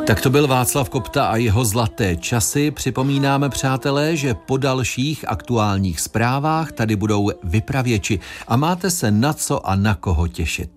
Tak to byl Václav Kopta a jeho zlaté časy. Připomínáme, přátelé, že po dalších aktuálních zprávách tady budou vypravěči a máte se na co a na koho těšit.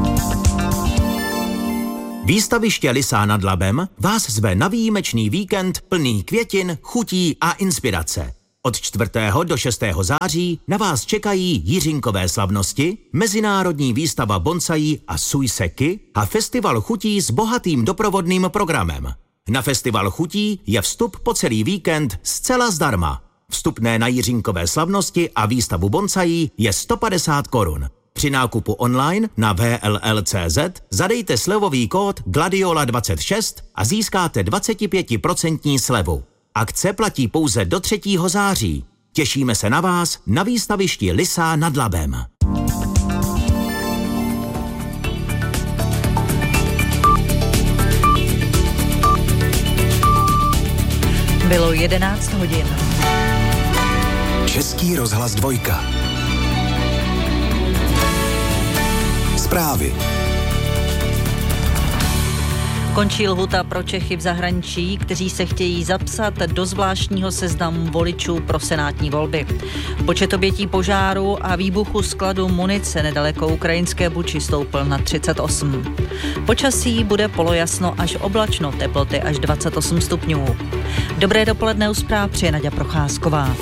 Výstaviště Lysá nad Labem vás zve na výjimečný víkend plný květin, chutí a inspirace. Od 4. do 6. září na vás čekají Jiřinkové slavnosti, mezinárodní výstava bonsaí a sujseky a festival chutí s bohatým doprovodným programem. Na festival chutí je vstup po celý víkend zcela zdarma. Vstupné na Jiřinkové slavnosti a výstavu bonsaí je 150 korun. Při nákupu online na vll.cz zadejte slevový kód GLADIOLA26 a získáte 25% slevu. Akce platí pouze do 3. září. Těšíme se na vás na výstavišti Lysá nad Labem. Bylo 11 hodin. Český rozhlas 2. Zprávy. Končí lhůta pro Čechy v zahraničí, kteří se chtějí zapsat do zvláštního seznamu voličů pro senátní volby. Počet obětí požáru a výbuchu skladu munice nedaleko ukrajinské Buči stoupl na 38. Počasí bude polojasno až oblačno, teploty až 28 stupňů. Dobré dopoledne u zpráv přeje Naďa Procházková.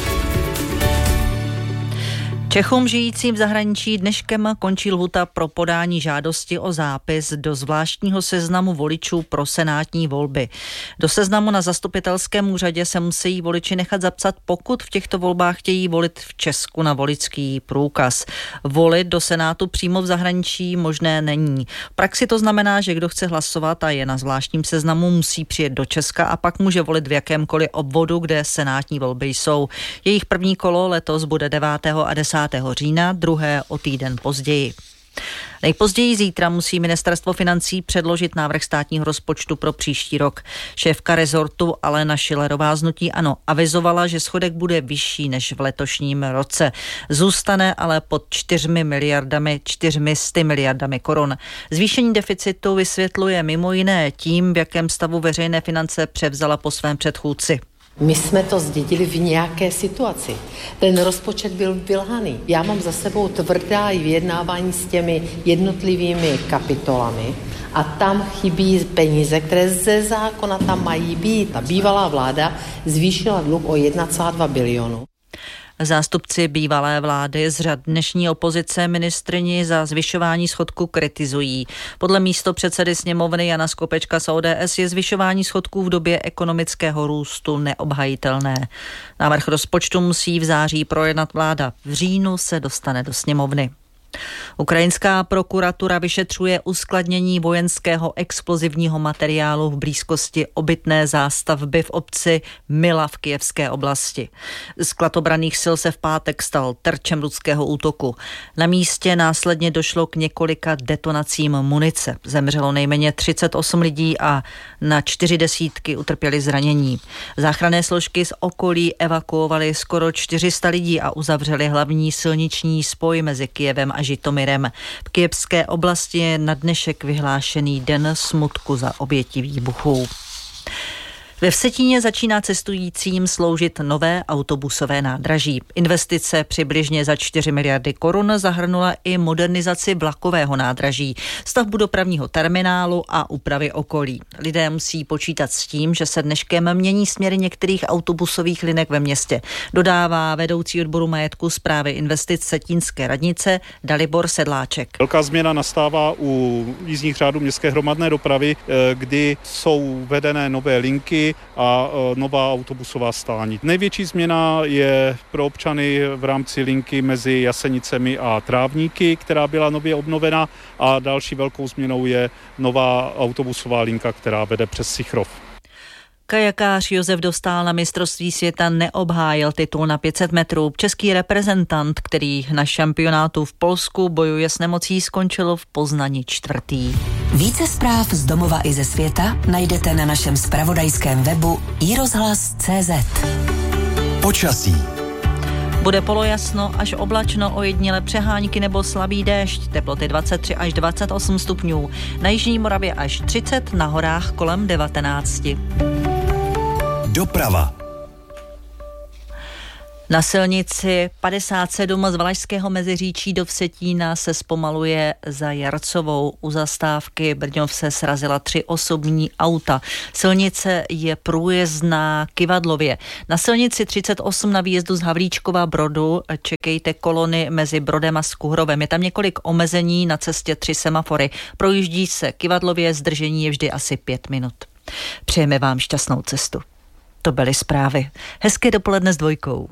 Čechům žijícím v zahraničí dneškem končí lhůta pro podání žádosti o zápis do zvláštního seznamu voličů pro senátní volby. Do seznamu na zastupitelském úřadě se musí voliči nechat zapsat, pokud v těchto volbách chtějí volit v Česku na voličský průkaz. Volit do senátu přímo v zahraničí možné není. V praxi to znamená, že kdo chce hlasovat a je na zvláštním seznamu, musí přijet do Česka a pak může volit v jakémkoliv obvodu, kde senátní volby jsou. Jejich první kolo letos bude 9. a 10. října, druhé o týden později. Nejpozději zítra musí ministerstvo financí předložit návrh státního rozpočtu pro příští rok. Šéfka rezortu Alena Schillerová z hnutí ANO avizovala, že schodek bude vyšší než v letošním roce. Zůstane ale pod 400 miliardami korun. Zvýšení deficitu vysvětluje mimo jiné tím, v jakém stavu veřejné finance převzala po svém předchůdci. My jsme to zdědili v nějaké situaci. Ten rozpočet byl vylhaný. Já mám za sebou tvrdá vyjednávání s těmi jednotlivými kapitolami a tam chybí peníze, které ze zákona tam mají být. Ta bývalá vláda zvýšila dluh o 1,2 bilionu. Zástupci bývalé vlády z řad dnešní opozice ministryni za zvyšování schodku kritizují. Podle místopředsedy sněmovny Jana Skopečka z ODS je zvyšování schodků v době ekonomického růstu neobhajitelné. Návrh rozpočtu musí v září projednat vláda. V říjnu se dostane do sněmovny. Ukrajinská prokuratura vyšetřuje uskladnění vojenského explozivního materiálu v blízkosti obytné zástavby v obci Mila v kyjevské oblasti. Sklad obranných sil se v pátek stal terčem ruského útoku. Na místě následně došlo k několika detonacím munice. Zemřelo nejméně 38 lidí a na 40 utrpěli zranění. Záchranné složky z okolí evakuovaly skoro 400 lidí a uzavřeli hlavní silniční spoj mezi Kyjevem a Žitomirem. V kyjevské oblasti je na dnešek vyhlášený den smutku za oběti výbuchů. Ve Vsetíně začíná cestujícím sloužit nové autobusové nádraží. Investice přibližně za 4 miliardy korun zahrnula i modernizaci vlakového nádraží, stavbu dopravního terminálu a úpravy okolí. Lidé musí počítat s tím, že se dneškem mění směry některých autobusových linek ve městě. Dodává vedoucí odboru majetku správy investic Vsetínské radnice Dalibor Sedláček. Velká změna nastává u jízdních řádů městské hromadné dopravy, kdy jsou vedené nové linky a nová autobusová stání. Největší změna je pro občany v rámci linky mezi Jasenicemi a Trávníky, která byla nově obnovena, a další velkou změnou je nová autobusová linka, která vede přes Sichrov. Kajakář Josef Dostál na mistrovství světa neobhájil titul na 500 metrů. Český reprezentant, který na šampionátu v Polsku bojuje s nemocí, skončil v Poznani 4. Více zpráv z domova i ze světa najdete na našem zpravodajském webu iRozhlas.cz. Počasí. Bude polojasno až oblačno, ojediněle přehánky nebo slabý déšť, teploty 23 až 28 stupňů. Na jižní Moravě až 30, na horách kolem 19. Doprava. Na silnici 57 z Valašského Meziříčí do Vsetína se zpomaluje za Jarcovou. U zastávky Brňov se srazila 3 osobní auta. Silnice je průjezdná Kyvadlově. Na silnici 38 na výjezdu z Havlíčkova Brodu čekejte kolony mezi Brodem a Skuhrovem. Je tam několik omezení, na cestě 3 semafory. Projíždí se Kyvadlově, zdržení je vždy asi 5 minut. Přejeme vám šťastnou cestu. To byly zprávy. Hezké dopoledne s Dvojkou.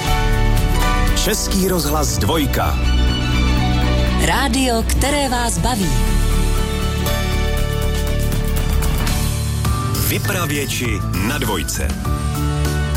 Český rozhlas Dvojka. Rádio, které vás baví. Vypravěči na Dvojce.